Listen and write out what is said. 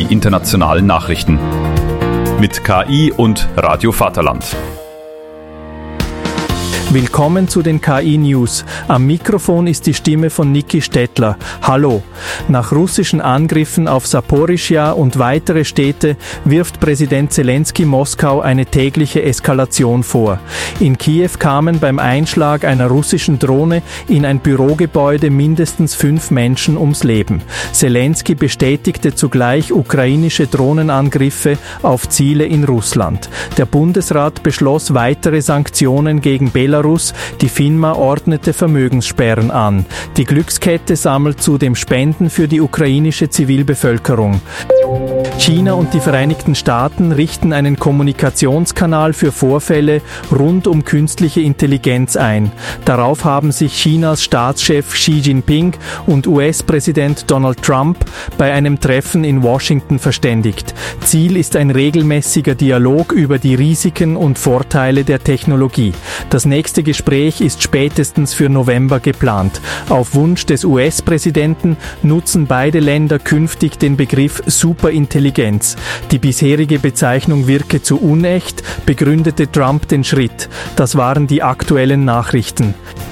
internationalen Nachrichten. Mit KI und Radio Vaterland. Willkommen zu den KI-News. Am Mikrofon ist die Stimme von Niki Stettler. Hallo. Nach russischen Angriffen auf Saporischschja und weitere Städte wirft Präsident Zelensky Moskau eine tägliche Eskalation vor. In Kiew kamen beim Einschlag einer russischen Drohne in ein Bürogebäude mindestens 5 Menschen ums Leben. Zelensky bestätigte zugleich ukrainische Drohnenangriffe auf Ziele in Russland. Der Bundesrat beschloss weitere Sanktionen gegen Belarus. Die FINMA ordnete Vermögenssperren an. Die Glückskette sammelt zudem Spenden für die ukrainische Zivilbevölkerung. China und die Vereinigten Staaten richten einen Kommunikationskanal für Vorfälle rund um künstliche Intelligenz ein. Darauf haben sich Chinas Staatschef Xi Jinping und US-Präsident Donald Trump bei einem Treffen in Washington verständigt. Ziel ist ein regelmäßiger Dialog über die Risiken und Vorteile der Technologie. Das nächste Gespräch ist spätestens für November geplant. Auf Wunsch des US-Präsidenten nutzen beide Länder künftig den Begriff Superintelligenz. Die bisherige Bezeichnung wirke zu unecht, begründete Trump den Schritt. Das waren die aktuellen Nachrichten.